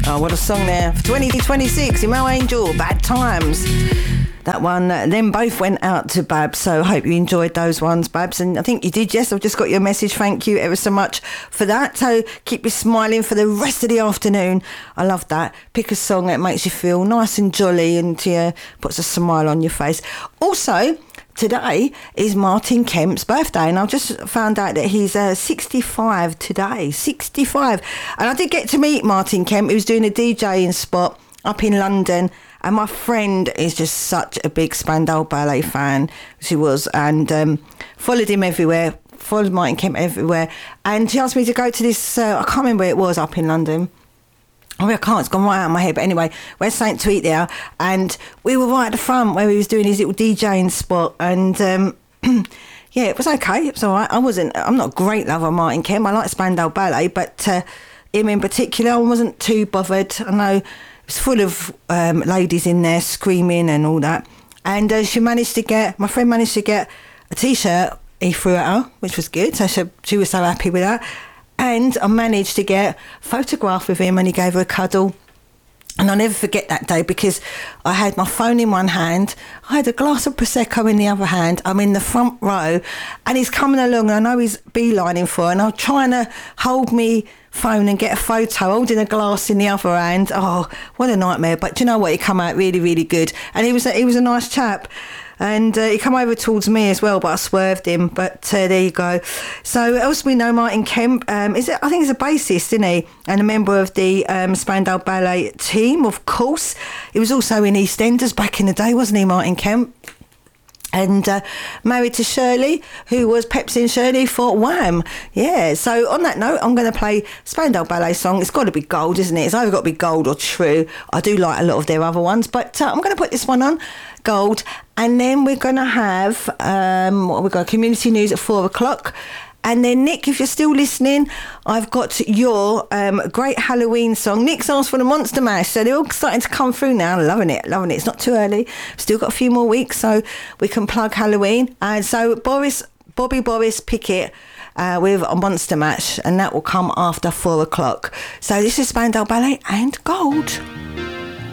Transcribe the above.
Oh, what a song there. For 2026, Emo Angel, Bad Times. That one, them both went out to Babs, so I hope you enjoyed those ones, Babs. And I think you did, yes. I've just got your message. Thank you ever so much for that. So keep you smiling for the rest of the afternoon. I love that. Pick a song that makes you feel nice and jolly and puts a smile on your face. Also, today is Martin Kemp's birthday, and I've just found out that he's 65 today. 65. And I did get to meet Martin Kemp. He was doing a DJing spot up in London, and my friend is just such a big Spandau Ballet fan. She was, and followed him everywhere, followed Martin Kemp everywhere. And she asked me to go to this, I can't remember where it was, up in London. I can't, it's gone right out of my head. But anyway, we had something to eat there, and we were right at the front where he was doing his little DJing spot. And yeah, it was okay. It was all right. I'm not a great lover of Martin Kemp. I like Spandau Ballet, but him in particular, I wasn't too bothered. I know it was full of ladies in there screaming and all that. And my friend managed to get a T-shirt he threw at her, which was good. So she was so happy with that. And I managed to get a photograph with him, and he gave her a cuddle. And I'll never forget that day, because I had my phone in one hand, I had a glass of Prosecco in the other hand. I'm in the front row, and he's coming along, and I know he's beelining for her, and I'm trying to hold me phone and get a photo, holding a glass in the other hand. Oh, what a nightmare. But do you know what? He come out really, really good. And he was a nice chap. And he come over towards me as well, but I swerved him. But there you go. So else we know Martin Kemp. I think he's a bassist, isn't he? And a member of the Spandau Ballet team, of course. He was also in EastEnders back in the day, wasn't he, Martin Kemp? And married to Shirley, who was Pepsi and Shirley for Wham. Yeah, so on that note, I'm going to play Spandau Ballet song. It's got to be Gold, isn't it? It's either got to be Gold or True. I do like a lot of their other ones, but I'm going to put this one on, Gold. And then we're going to have, we've got community news at 4 o'clock. And then, Nick, if you're still listening, I've got your great Halloween song. Nick's asked for the Monster Mash, so they're all starting to come through now. Loving it. It's not too early. Still got a few more weeks, so we can plug Halloween. And so Bobby Boris Pickett with a Monster Mash, and that will come after 4 o'clock. So this is Spandau Ballet and Gold.